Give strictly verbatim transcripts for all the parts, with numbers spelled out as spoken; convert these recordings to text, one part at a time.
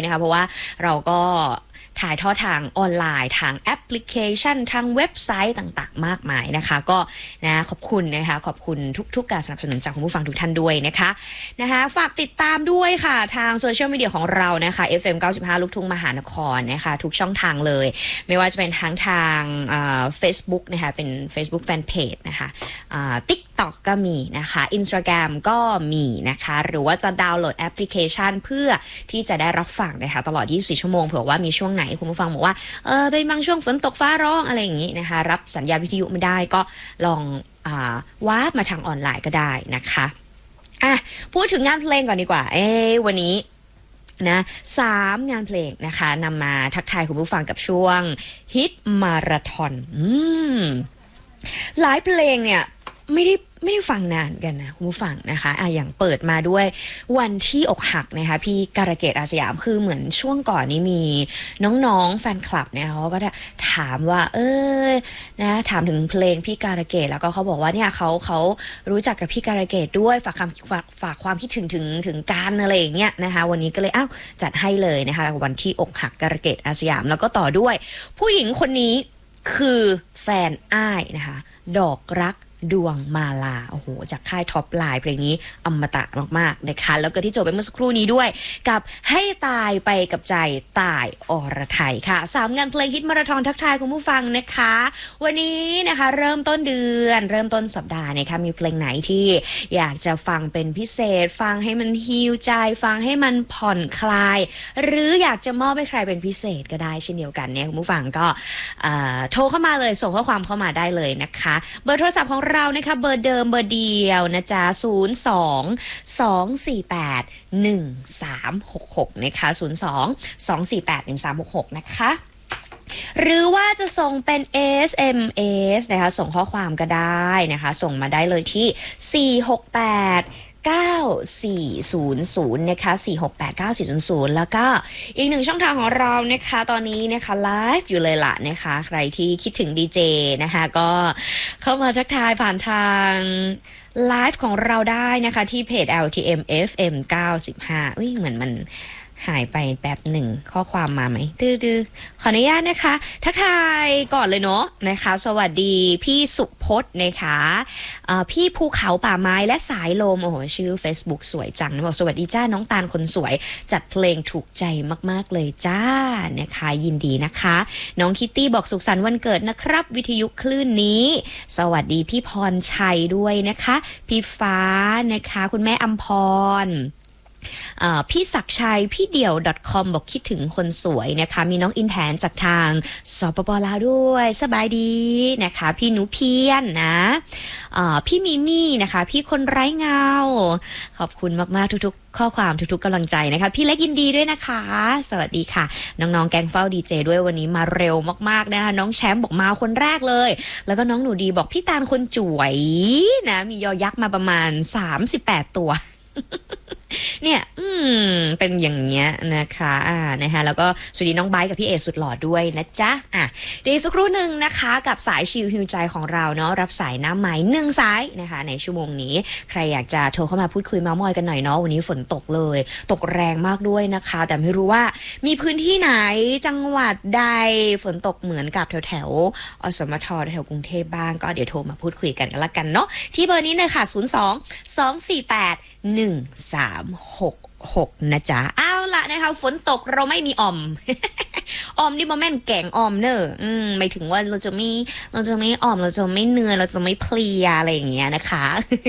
นะคะเพราะว่าเราก็ถ่ายทอดทางออนไลน์ทางแอปพลิเคชันทางเว็บไซต์ต่างๆมากมายนะคะก็นะขอบคุณนะคะขอบคุณทุกๆการสนับสนุนจากคุณผู้ฟังทุกท่านด้วยนะคะนะคะฝากติดตามด้วยค่ะทางโซเชียลมีเดียของเรานะคะ เอฟ เอ็ม เก้าสิบห้า ลูกทุ่งมหานครนะคะทุกช่องทางเลยไม่ว่าจะเป็นทั้งทางเอ่อ Facebook นะคะเป็น Facebook Fanpage นะคะอ่า TikTok ก็มีนะคะ Instagram ก็มีนะคะหรือว่าจะดาวน์โหลดแอปพลิเคชันเพื่อที่จะได้รับฟังนะคะตลอดยี่สิบสี่ชั่วโมงเผื่อว่ามีช่วงไหนคุณผู้ฟังบอกว่าเออเป็นบางช่วงฝนตกฟ้าร้องอะไรอย่างนี้นะคะรับสัญญาณวิทยุไม่ได้ก็ลองอ่าวาร์ปมาทางออนไลน์ก็ได้นะคะอ่ะพูดถึงงานเพลงก่อนดีกว่าเอ้วันนี้นะสามงานเพลงนะคะนำมาทักทายคุณผู้ฟังกับช่วงฮิตมาราธอนอืมหลายเพลงเนี่ยไม่ได้ไม่ได้ฟังนานกันนะคุณผู้ฟังนะคะอ่ะอย่างเปิดมาด้วยวันที่อกหักนะคะพี่การะเกดอาสยามคือเหมือนช่วงก่อนนี้มีน้องๆแฟนคลับเนี่ยเขาก็ถามว่าเออนะถามถึงเพลงพี่การะเกดแล้วก็เขาบอกว่าเนี่ยเขาเขารู้จักกับพี่การะเกดด้วยฝากคำฝากฝากความคิดถึงถึงถึงการอะไรอย่างเงี้ยนะคะวันนี้ก็เลยอ้าวจัดให้เลยนะคะวันที่อกหักการะเกดอาสยามแล้วก็ต่อด้วยผู้หญิงคนนี้คือแฟนอ้ายนะคะดอกรักดวงมาลาโอ้โหจากค่ายท็อปไลน์เพลงนี้อมตะมากๆนะคะแล้วก็ที่จบไปเมื่อสักครู่นี้ด้วยกับให้ตายไปกับใจตายอรไทยค่ะสามงานเพลงฮิตมาราธอนทักทายคุณผู้ฟังนะคะวันนี้นะคะเริ่มต้นเดือนเริ่มต้นสัปดาห์นะคะมีเพลงไหนที่อยากจะฟังเป็นพิเศษฟังให้มันฮีลใจฟังให้มันผ่อนคลายหรืออยากจะมอบให้ใครเป็นพิเศษก็ได้เช่นเดียวกันเนี่ยคุณผู้ฟังก็โทรเข้ามาเลยส่งข้อความเข้ามาได้เลยนะคะเบอร์โทรศัพท์ของเรานะคะเบอร์เดิมเบอร์เดียวนะจ๊ะศูนย์ สอง สอง สี่ แปด หนึ่ง สาม หก หกนะคะศูนย์ สอง สอง สี่ แปด หนึ่ง สาม หก หกนะคะหรือว่าจะส่งเป็น เอส เอ็ม เอส นะคะส่งข้อความก็ได้นะคะส่งมาได้เลยที่สี่ หก แปด เก้า สี่ ศูนย์ ศูนย์นะคะสี่ หก แปด เก้า สี่ ศูนย์ ศูนย์แล้วก็อีกหนึ่งช่องทางของเรานะคะตอนนี้นะคะไลฟ์อยู่เลยล่ะนะคะใครที่คิดถึงดีเจนะคะก็เข้ามาทักทายผ่านทางไลฟ์ของเราได้นะคะที่เพจ แอล ที เอ็ม เอฟ เอ็ม เก้าสิบห้าอุ้ยเหมือนมันหายไปแบบหนึ่งข้อความมาไหมดื้อๆขออนุญาตนะคะทักทายก่อนเลยเนาะนะคะสวัสดีพี่สุพจน์นะคะพี่ภูเขาป่าไม้และสายลมโอ้โหชื่อ Facebook สวยจังบอกสวัสดีจ้าน้องตาลคนสวยจัดเพลงถูกใจมากๆเลยจ้านะคะยินดีนะคะน้องคิตตี้บอกสุขสันต์วันเกิดนะครับวิทยุคลื่นนี้สวัสดีพี่พรชัยด้วยนะคะพี่ฟ้านะคะคุณแม่อัมพรพี่ศักชัยพี่เดี่ยว .com บอกคิดถึงคนสวยนะคะมีน้องอินแทนจากทางสปป.ลาวด้วยสบายดีนะคะพี่หนูเพียนนะพี่มิมี่นะคะพี่คนไร้เงาขอบคุณมากๆทุกๆข้อความทุกๆกำลังใจนะคะพี่เล็กยินดีด้วยนะคะสวัสดีค่ะน้องๆแกงเฝ้าดีเจด้วยวันนี้มาเร็วมากๆนะคะน้องแชมป์บอกมาคนแรกเลยแล้วก็น้องหนูดีบอกพี่ตาลคนจ๋วยนะมียอยักษ์มาประมาณสามสิบแปดตัวเนี่ยอืมเป็นอย่างเงี้ยนะคะอ่านะคะแล้วก็สวัสดีน้องไบค์กับพี่เอสุดหล่อด้วยนะจ๊ะอ่ะเดี๋ยวสักครู่หนึ่งนะคะกับสายชิลฮิวใจของเราเนาะรับสายน้ำใหม่หนึ่งสายนะคะในชั่วโมงนี้ใครอยากจะโทรเข้ามาพูดคุยเม้ามอยกันหน่อยเนาะวันนี้ฝนตกเลยตกแรงมากด้วยนะคะแต่ไม่รู้ว่ามีพื้นที่ไหนจังหวัดใดฝนตกเหมือนกับแถวแถวอสมทแถวกรุงเทพบ้างก็เดี๋ยวโทรมาพูดคุยกันกันละกันเนาะที่เบอร์นี้เลยค่ะศูนย์ สอง สอง สี่ แปด หนึ่ง สาม หก หกนะจ๊ะเอาละนะคะฝนตกเราไม่มีออม ออมนี่โมเมนต์แกงออมเนอะอืมไม่ถึงว่าเราจะไม่เราจะไม่ออมเราจะไม่เหนื่อยเราจะไม่เพลียอะไรอย่างเงี้ยนะคะ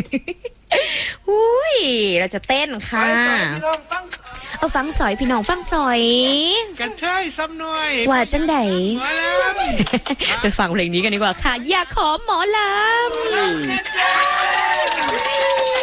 อุ้ยเราจะเต้นค่ะเอาฟังสอยพี่น้องฟังสอยกันเทยซ้ำหน่อยว่าจังไดไปฟังเพลงนี้กันดีกว่าค่ะอยากขอหมอลำ